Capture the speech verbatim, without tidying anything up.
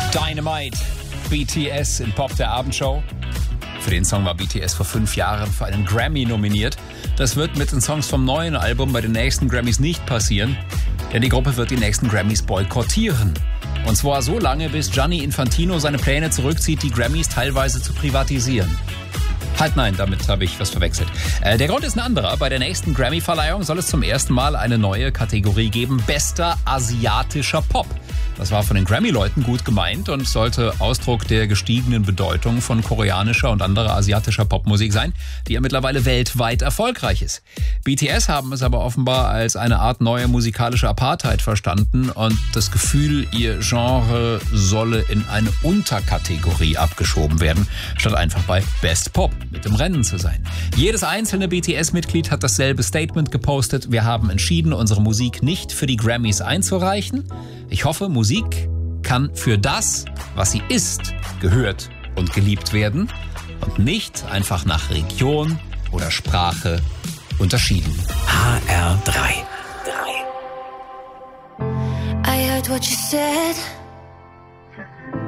Dynamite, B T S in Pop der Abendshow. Für den Song war B T S vor fünf Jahren für einen Grammy nominiert. Das wird mit den Songs vom neuen Album bei den nächsten Grammys nicht passieren, denn die Gruppe wird die nächsten Grammys boykottieren. Und zwar so lange, bis Gianni Infantino seine Pläne zurückzieht, die Grammys teilweise zu privatisieren. Halt nein, damit habe ich was verwechselt. Äh, der Grund ist ein anderer. Bei der nächsten Grammy-Verleihung soll es zum ersten Mal eine neue Kategorie geben: Bester asiatischer Pop. Das war von den Grammy-Leuten gut gemeint und sollte Ausdruck der gestiegenen Bedeutung von koreanischer und anderer asiatischer Popmusik sein, die ja mittlerweile weltweit erfolgreich ist. B T S haben es aber offenbar als eine Art neue musikalische Apartheid verstanden und das Gefühl, ihr Genre solle in eine Unterkategorie abgeschoben werden, statt einfach bei Best Pop mit im Rennen zu sein. Jedes einzelne B T S-Mitglied hat dasselbe Statement gepostet: Wir haben entschieden, unsere Musik nicht für die Grammys einzureichen. Ich hoffe, Musik kann für das, was sie ist, gehört und geliebt werden und nicht einfach nach Region oder Sprache unterschieden. H R drei. I heard what you said.